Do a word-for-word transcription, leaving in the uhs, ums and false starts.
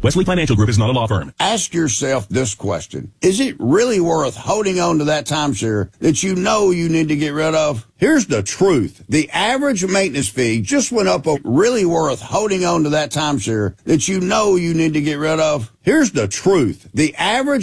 Wesley Financial Group is not a law firm. Ask yourself this question. Is it really worth holding on to that timeshare that you know you need to get rid of? Here's the truth. The average maintenance fee just went up. A really worth holding on to that timeshare that you know you need to get rid of? Here's the truth. The average